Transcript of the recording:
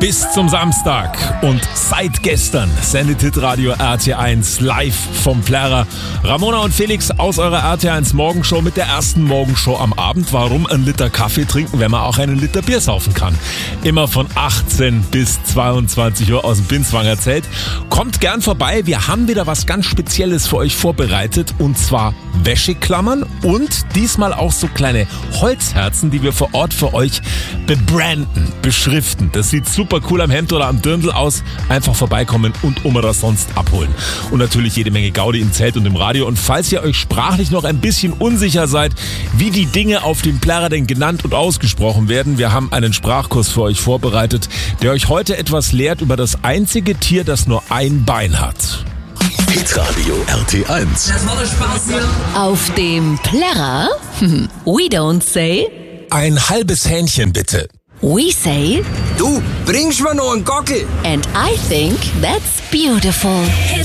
bis zum Samstag und seit gestern sendet Hitradio RT1 live vom Plärrer. Ramona und Felix aus eurer RT1 Morgenshow mit der ersten Morgenshow am Abend. Warum einen Liter Kaffee trinken, wenn man auch einen Liter Bier saufen kann? Immer von 18 bis 22 Uhr aus dem Binswanger Zelt. Kommt gern vorbei, wir haben wieder was ganz Spezielles für euch vorbereitet und zwar Wäscheklammern und diesmal auch so kleine Holzherzen, die wir vor Ort für euch bebranden, beschriften. Das sieht super cool am Hemd oder am Dirndl aus. Einfach vorbeikommen und das sonst abholen. Und natürlich jede Menge Gaudi im Zelt und im Radio. Und falls ihr euch sprachlich noch ein bisschen unsicher seid, wie die Dinge auf dem Plärrer denn genannt und ausgesprochen werden, wir haben einen Sprachkurs für euch vorbereitet, der euch heute etwas lehrt über das einzige Tier, das nur ein Bein hat. Hitradio RT1. Das macht Spaß hier. Auf dem Plärrer, we don't say, Ein halbes Hähnchen bitte. we say, Du, bringst mir noch einen Gockel. and I think that's beautiful.